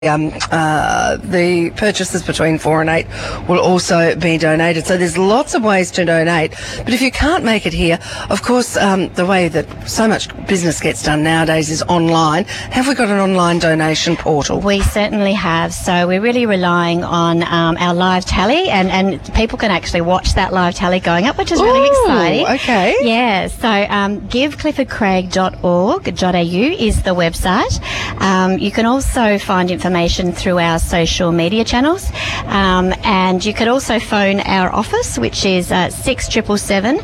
The purchases between 4 and 8 will also be donated. So there's lots of ways to donate. But if you can't make it here, of course, the way that so much business gets done nowadays is online. Have we got an online donation portal? We certainly have. So we're really relying on our live tally, and people can actually watch that live tally going up, which is really exciting. Okay. Yeah. So givecliffordcraig.org.au is the website. You can also find information through our social media channels, and you could also phone our office, which is 6777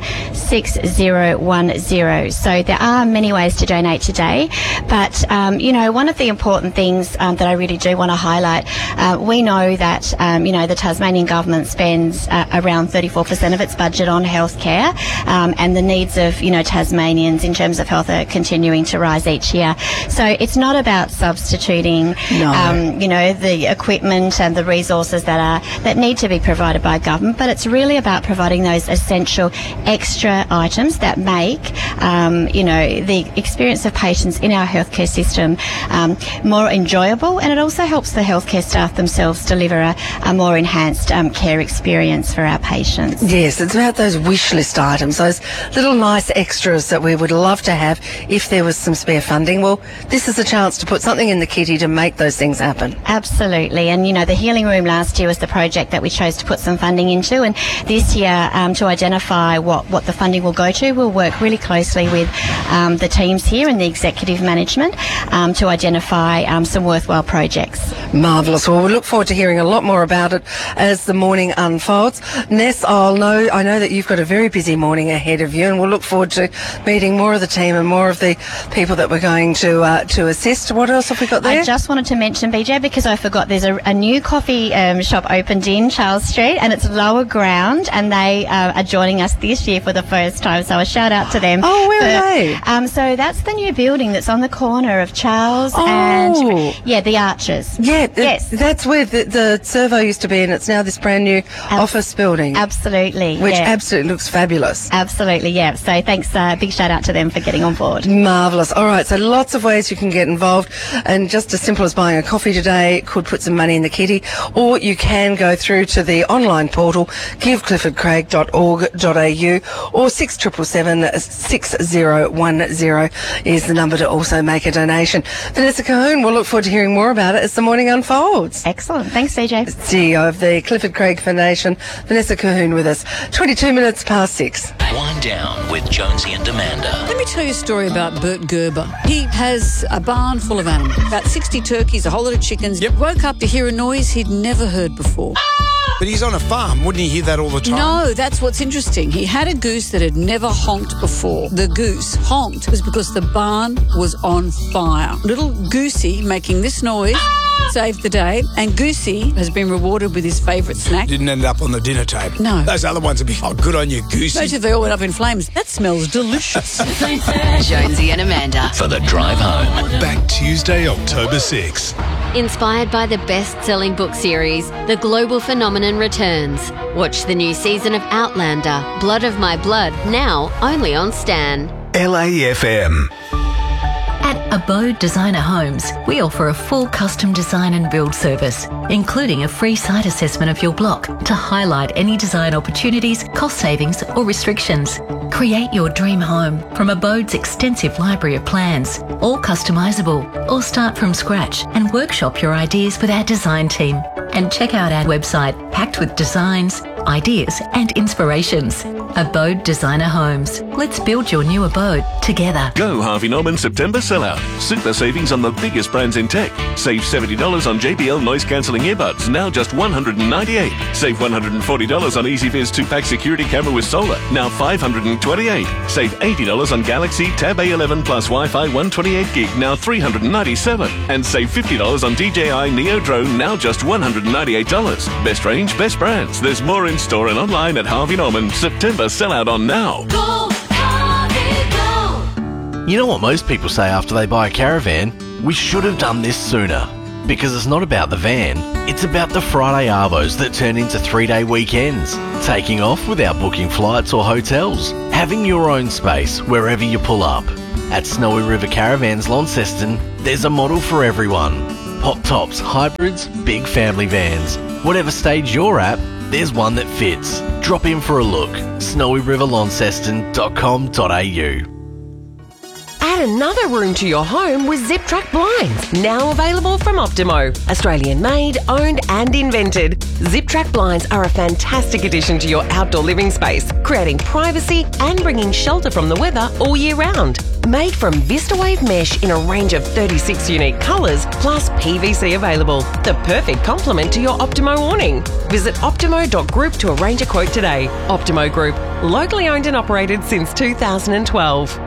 6010. So there are many ways to donate today, but one of the important things that I really do want to highlight, we know that the Tasmanian government spends around 34% of its budget on healthcare, and the needs of Tasmanians in terms of health are continuing to rise each year. So it's not about substituting the equipment and the resources that need to be provided by government, but it's really about providing those essential extra items that make the experience of patients in our healthcare system more enjoyable, and it also helps the healthcare staff themselves deliver a more enhanced care experience for our patients. Yes, it's about those wish list items, those little nice extras that we would love to have if there was some spare funding. Well, this is a chance to put something in the kitty to make those things happen. Absolutely. And, the Healing Room last year was the project that we chose to put some funding into. And this year, to identify what the funding will go to, we'll work really closely with the teams here and the executive management to identify some worthwhile projects. Marvellous. Well, we look forward to hearing a lot more about it as the morning unfolds. Ness, I know that you've got a very busy morning ahead of you, and we'll look forward to meeting more of the team and more of the people that we're going to assist. What else have we got there? I just wanted to mention, BJ, because I forgot, there's a new coffee shop opened in Charles Street, and it's Lower Ground, and they are joining us this year for the first time, so a shout out to them. Oh, where are they? So that's the new building that's on the corner of Charles and the Arches. Yeah, yes. That's where the servo used to be, and it's now this brand new office building. Absolutely. Which absolutely looks fabulous. Absolutely, yeah. So thanks, big shout out to them for getting on board. Marvellous. All right, so lots of ways you can get involved, and just as simple as buying a coffee today could put some money in the kitty, or you can go through to the online portal givecliffordcraig.org.au, or 6777 6010 is the number to also make a donation. Vanessa Colquhoun, we'll look forward to hearing more about it as the morning unfolds. Excellent. Thanks, CJ. CEO of the Clifford Craig Foundation, Vanessa Colquhoun with us. 22 minutes past 6. Wind down with Jonesy and Amanda. Let me tell you a story about Bert Gerber. He has a barn full of animals, about 60 turkeys, a whole lot of chickens. Yep. Woke up to hear a noise he'd never heard before. But he's on a farm. Wouldn't he hear that all the time? No, that's what's interesting. He had a goose that had never honked before. The goose honked was because the barn was on fire. Little Goosey making this noise saved the day, and Goosey has been rewarded with his favourite snack. Didn't end up on the dinner table. No. Those other ones would be, good on you, Goosey. Imagine if they all went up in flames. That smells delicious. Jonesy and Amanda for the drive home. Back Tuesday, October 6. Inspired by the best-selling book series, The Global Phenomenon returns. Watch the new season of Outlander, Blood of My Blood, now only on Stan. LAFM. At Abode Designer Homes, we offer a full custom design and build service, including a free site assessment of your block to highlight any design opportunities, cost savings or restrictions. Create your dream home from Abode's extensive library of plans, all customisable, or start from scratch and workshop your ideas with our design team. And check out our website packed with designs, ideas and inspirations. Abode Designer Homes. Let's build your new abode together. Go Harvey Norman September sellout. Super savings on the biggest brands in tech. Save $70 on JBL noise cancelling earbuds, now just $198. Save $140 on EasyViz 2-pack security camera with solar, now $528. Save $80 on Galaxy Tab A11 plus Wi-Fi 128 gig, now $397. And save $50 on DJI Neo Drone, now just $198. Best range, best brands. There's more in store and online at Harvey Norman. September sellout on now. Go, Harvey, go! You know what most people say after they buy a caravan? We should have done this sooner. Because it's not about the van, it's about the Friday arvos that turn into 3-day weekends. Taking off without booking flights or hotels. Having your own space wherever you pull up. At Snowy River Caravans Launceston, there's a model for everyone. Pop tops, hybrids, big family vans. Whatever stage you're at, there's one that fits. Drop in for a look. snowyriverlaunceston.com.au. Add another room to your home with Zip Track blinds, now available from Optimo. Australian made, owned and invented. Zip Track blinds are a fantastic addition to your outdoor living space, creating privacy and bringing shelter from the weather all year round. Made from VistaWave mesh in a range of 36 unique colours, plus PVC available. The perfect complement to your Optimo awning. Visit optimo.group to arrange a quote today. Optimo Group, locally owned and operated since 2012.